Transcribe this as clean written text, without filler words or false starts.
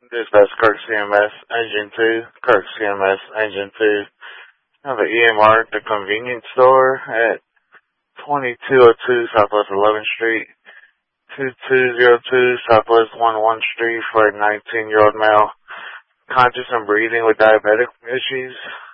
Dispatch Kirk CMS, Engine 2, Kirk CMS, Engine 2. Now the EMR at the convenience store at 2202 Southwest 11th Street, 2202 Southwest 11th Street for a 19-year-old male, conscious and breathing with diabetic issues.